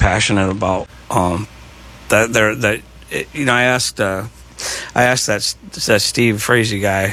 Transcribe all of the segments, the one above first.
passionate about. I asked that Steve Frazee guy,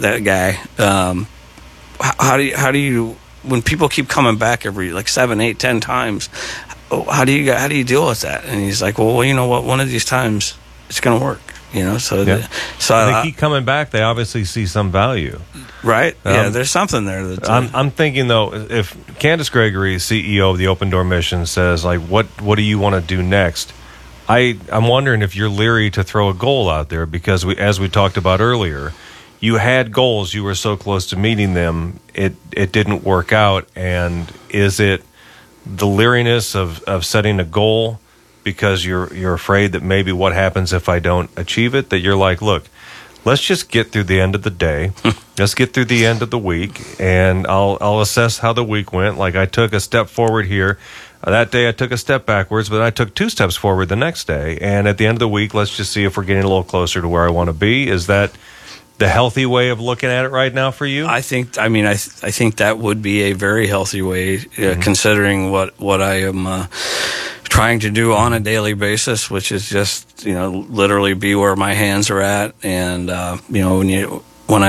how do you when people keep coming back every like 7, 8, 10 times, how do you deal with that? And he's like, well, you know what? One of these times it's going to work. So they keep coming back. They obviously see some value, right? There's something there. I'm thinking though, if Candace Gregory, CEO of the Open Door Mission, says like, what do you want to do next? I'm wondering if you're leery to throw a goal out there, because as we talked about earlier, you had goals, you were so close to meeting them, it didn't work out. And is it the leeriness of setting a goal because you're afraid that maybe what happens if I don't achieve it, that you're like, look, let's just get through the end of the day, let's get through the end of the week, and I'll assess how the week went. Like, I took a step forward here. That day I took a step backwards, but I took 2 steps forward the next day. And at the end of the week, let's just see if we're getting a little closer to where I want to be. Is that the healthy way of looking at it right now for you? I think that would be a very healthy way, considering what I am trying to do on a daily basis, which is just, literally be where my hands are at. And, when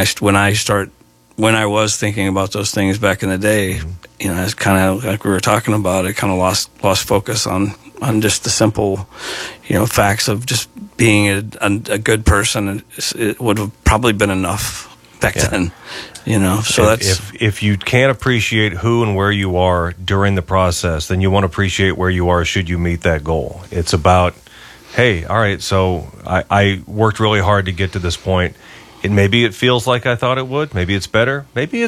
I was thinking about those things back in the day, it's kind of like we were talking about, I kind of lost focus on just the simple, facts of just being a good person. It would have probably been enough back then, So that's if you can't appreciate who and where you are during the process, then you won't appreciate where you are should you meet that goal. It's about, hey, all right, so I worked really hard to get to this point. Maybe it feels like I thought it would. Maybe it's better. Maybe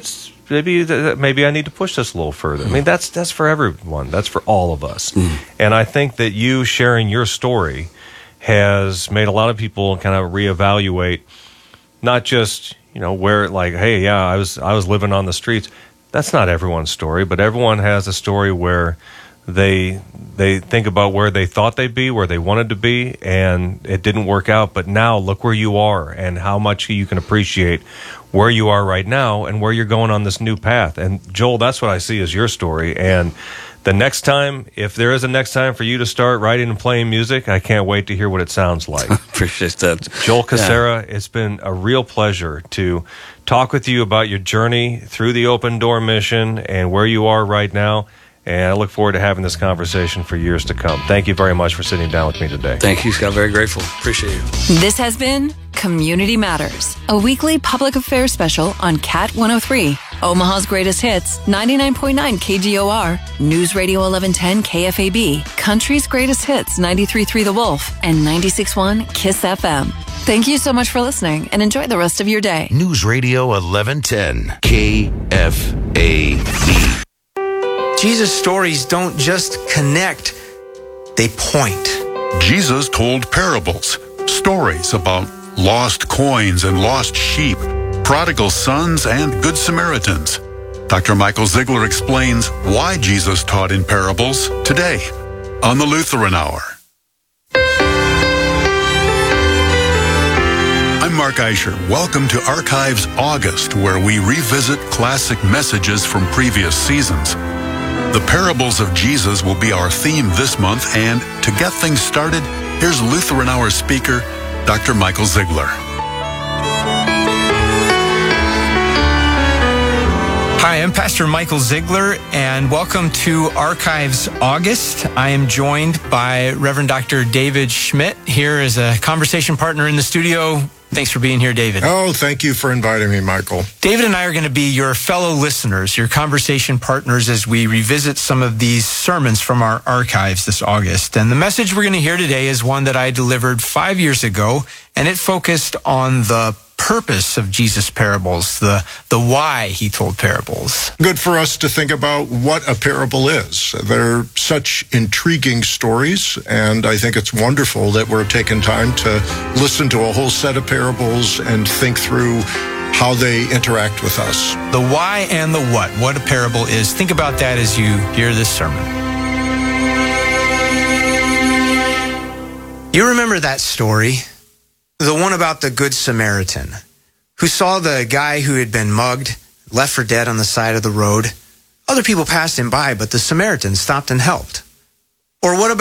I need to push this a little further. I mean, that's for everyone. That's for all of us. And I think that you sharing your story has made a lot of people kind of reevaluate, not just where, like, hey, yeah, I was living on the streets. That's not everyone's story, but everyone has a story where they think about where they thought they'd be, where they wanted to be, and it didn't work out. But now look where you are and how much you can appreciate where you are right now and where you're going on this new path. And Joel, that's what I see as your story. And the next time, if there is a next time for you to start writing and playing music, I can't wait to hear what it sounds like. Appreciate that. Joel Cassara, It's been a real pleasure to talk with you about your journey through the Open Door Mission and where you are right now. And I look forward to having this conversation for years to come. Thank you very much for sitting down with me today. Thank you, Scott. Very grateful. Appreciate you. This has been Community Matters, a weekly public affairs special on Cat 103, Omaha's greatest hits, 99.9 KGOR, News Radio 1110 KFAB, Country's greatest hits, 93.3 The Wolf, and 96.1 KISS FM. Thank you so much for listening, and enjoy the rest of your day. News Radio 1110 KFAB. Jesus' stories don't just connect, they point. Jesus told parables, stories about lost coins and lost sheep, prodigal sons and good Samaritans. Dr. Michael Ziegler explains why Jesus taught in parables today on the Lutheran Hour. I'm Mark Eicher. Welcome to Archives August, where we revisit classic messages from previous seasons. The parables of Jesus will be our theme this month, and to get things started, here's Lutheran Hour speaker, Dr. Michael Ziegler. Hi, I'm Pastor Michael Ziegler, and welcome to Archives August. I am joined by Reverend Dr. David Schmidt here as a conversation partner in the studio. Thanks for being here, David. Oh, thank you for inviting me, Michael. David and I are going to be your fellow listeners, your conversation partners as we revisit some of these sermons from our archives this August. And the message we're going to hear today is one that I delivered 5 years ago, and it focused on the purpose of Jesus' parables, the why he told parables. Good for us to think about what a parable is. They're such intriguing stories, and I think it's wonderful that we're taking time to listen to a whole set of parables and think through how they interact with us. The why and the what a parable is. Think about that as you hear this sermon. You remember that story? The one about the Good Samaritan, who saw the guy who had been mugged, left for dead on the side of the road. Other people passed him by, but the Samaritan stopped and helped. Or what about